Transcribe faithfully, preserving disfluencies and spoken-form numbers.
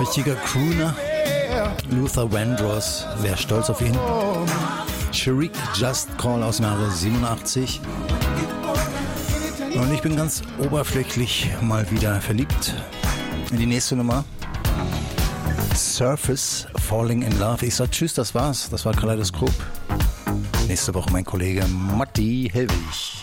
Richtiger Crooner. Luther Vandross, wer stolz auf ihn. Sharik Just Call aus dem Jahre siebenundachtzig. Und ich bin ganz oberflächlich mal wieder verliebt in die nächste Nummer. Surface, Falling in Love. Ich sag tschüss, das war's. Das war Kaleidoskop. Nächste Woche mein Kollege Matti Helwig.